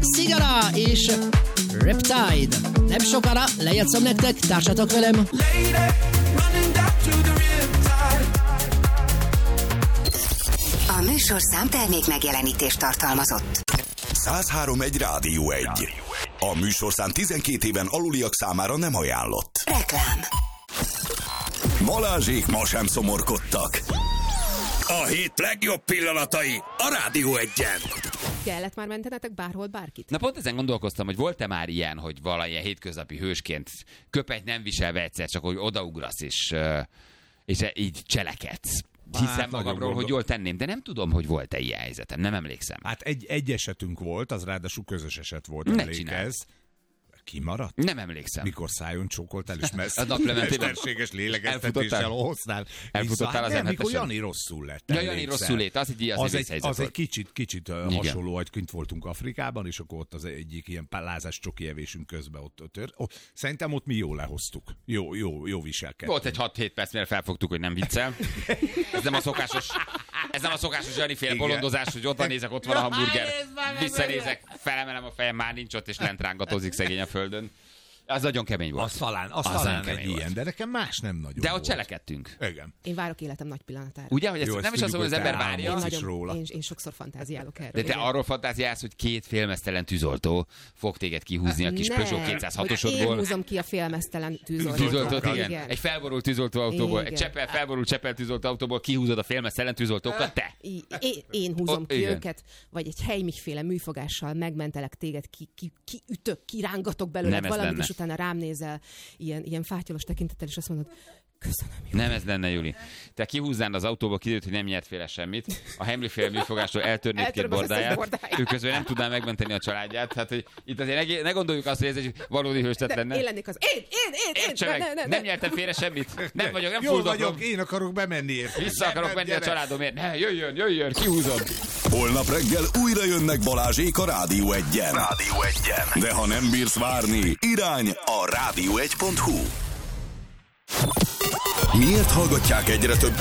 Szigara és Riptide. Nem sokára lejátszom nektek, társatok velem. A műsorszám termék megjelenítést tartalmazott. 103.1 Rádió 1. A műsorszám 12 éven aluliak számára nem ajánlott. Reklám. Balázsék ma sem szomorkodtak. A hét legjobb pillanatai a Rádió 1-en. Kellett már mentenetek bárhol bárkit? Na pont ezen gondolkoztam, hogy volt-e már ilyen, hogy valamilyen hétköznapi hősként köpenyt nem viselve egyszer, csak hogy odaugrasz és így cselekedsz. Hiszem magamról, hogy jól tenném, de nem tudom, hogy volt-e ilyen helyzetem, nem emlékszem. Hát egy esetünk volt, az ráadásul közös eset volt, Ne emlékezz. Kimaradt? Nem emlékszem. Mikor szájon csókoltál és A naplementében mesterséges lélegeztetéssel hoztál. Elfutottál az mikor M7-esen? Jani rosszul lett. Ja, Jani rosszul lett, az egy kicsit hasonló, hogy kint voltunk Afrikában, és akkor ott az egyik ilyen lázás csoki evésünk közben szerintem ott mi jól lehoztuk. Jó viselkedtünk. Volt egy 6-7 perc, mire felfogtuk, hogy nem viccel. Ez nem a szokásos Jani féle bolondozás, hogy ott nézek, ott van a hamburger. Visszanézek, felemelem a fejem, már nincs ott, és lent rángatozik szegény a földön. Az nagyon kemény volt. Az talán egy ilyen, volt. de nekem más nem nagyon de ott volt. cselekedtünk. Igen. Én várok életem nagy pillanatára. Ugye, hogy Jó, ezt nem is ezt az, hogy az ember várja. Én sokszor fantáziálok erről. De te arról fantáziálsz, hogy 2 félmeztelen tűzoltó fog téged kihúzni a kis Peugeot 206-osodból. Én húzom ki a félmeztelen tűzoltót. Igen. Egy felborult tűzoltóautóból, egy felborult Csepel tűzoltóautóból kihúzod a félmeztelen tűzoltókat, te. Én húzom ki őket, vagy egy helymiféle műfogással megmentelek téged, kiütök, kirángatok belőle valamit, és utána rám nézel ilyen fátyolos tekintettel, és azt mondod, köszönöm. Júli. Nem ez lenne, Júli. Te kihúzzán az autóba, kiderült, hogy nem nyert féle semmit. A Hemli-féle műfogástól eltörnéd 2 bordáját. Ő közben nem tudná megmenteni a családját. Hát, hogy itt azért ne gondoljuk azt, hogy ez egy valódi hőstett lenne. Én lennék az. Én! Nem nyertem félre semmit. Nem vagyok, nem Jól fuldoklom. vagyok, én akarok bemenni érte. Vissza akarok menni a családomért. Ne, jöjjön, kihúzom. Holnap reggel újra jönnek Balázsék a Rádió 1-en. De ha nem bírsz várni, irány a rádió1.hu. Miért hallgatják egyre több